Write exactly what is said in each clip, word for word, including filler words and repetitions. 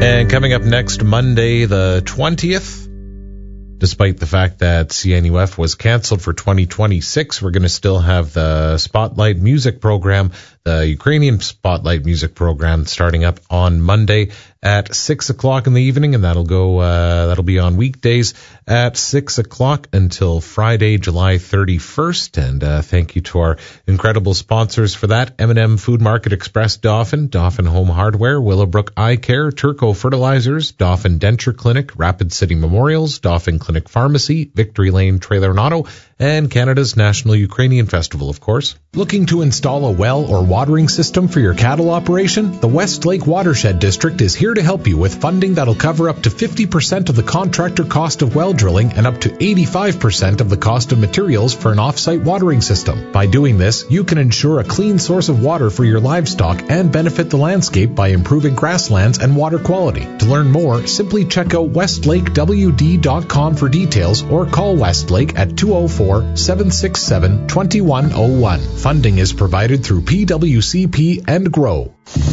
And coming up next Monday, the twentieth, despite the fact that C N U F was canceled for twenty twenty-six, we're going to still have the Spotlight Music Program, the Ukrainian Spotlight Music Program, starting up on Monday at six o'clock in the evening, and that'll go, uh, that'll be on weekdays at six o'clock until Friday, July thirty-first. And uh, thank you to our incredible sponsors for that: M and M Food Market Express Dauphin, Dauphin Home Hardware, Willowbrook Eye Care, Turco Fertilizers, Dauphin Denture Clinic, Rapid City Memorials, Dauphin Clinic Pharmacy, Victory Lane Trailer and Auto, and Canada's National Ukrainian Festival, of course. Looking to install a well or watering system for your cattle operation? The West Lake Watershed District is here to help you with funding that'll cover up to fifty percent of the contractor cost of well drilling and up to eighty-five percent of the cost of materials for an off-site watering system. By doing this, you can ensure a clean source of water for your livestock and benefit the landscape by improving grasslands and water quality. To learn more, simply check out westlake w d dot com for details or call Westlake at two oh four, seven six seven, two one oh one. Funding is provided through P W C P and GROW.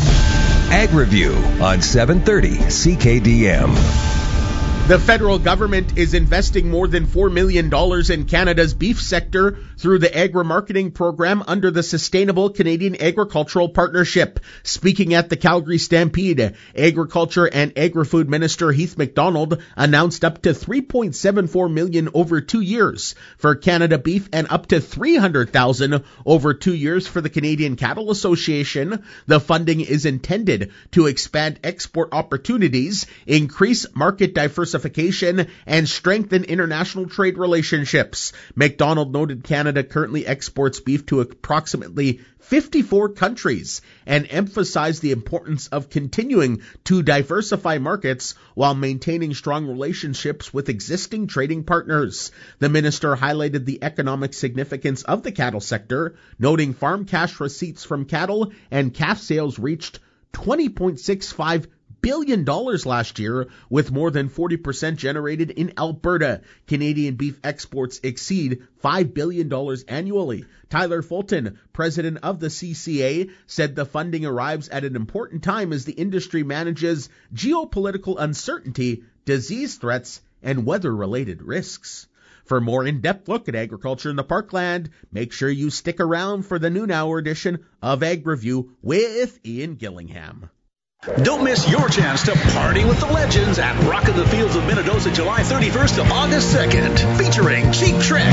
Ag Review on seven thirty C K D M. The federal government is investing more than four million dollars in Canada's beef sector through the agri-marketing program under the Sustainable Canadian Agricultural Partnership. Speaking at the Calgary Stampede, Agriculture and Agri-Food Minister Heath MacDonald announced up to three point seven four million dollars over two years for Canada Beef and up to three hundred thousand dollars over two years for the Canadian Cattle Association. The funding is intended to expand export opportunities, increase market diversification, and strengthen international trade relationships. MacDonald noted Canada currently exports beef to approximately fifty-four countries and emphasized the importance of continuing to diversify markets while maintaining strong relationships with existing trading partners. The minister highlighted the economic significance of the cattle sector, noting farm cash receipts from cattle and calf sales reached twenty point six five billion dollars last year, with more than forty percent generated in Alberta. Canadian beef exports exceed five billion dollars annually. Tyler Fulton, president of the C C A, said the funding arrives at an important time as the industry manages geopolitical uncertainty, disease threats, and weather-related risks. For a more in-depth look at agriculture in the Parkland, make sure you stick around for the noon hour edition of Ag Review with Ian Gillingham. Don't miss your chance to party with the legends at Rockin' the Fields of Minnedosa, July thirty-first to August second, featuring Cheap Trick,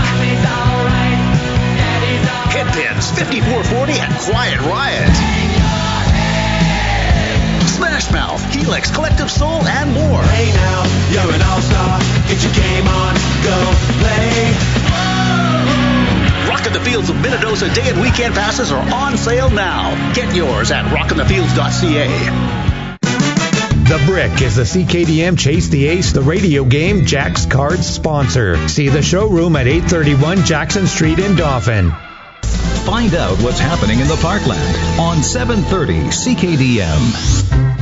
Headpins, fifty-four forty, and Quiet Riot, Smash Mouth, Helix, Collective Soul, and more. Hey now, you're an all-star, get your game on, go play. Rockin' the Fields of Minnedosa day and weekend passes are on sale now. Get yours at rockin the fields dot c a. The Brick is the C K D M Chase the Ace, the radio game, Jack's Cards sponsor. See the showroom at eight thirty-one Jackson Street in Dauphin. Find out what's happening in the Parkland on seven thirty C K D M.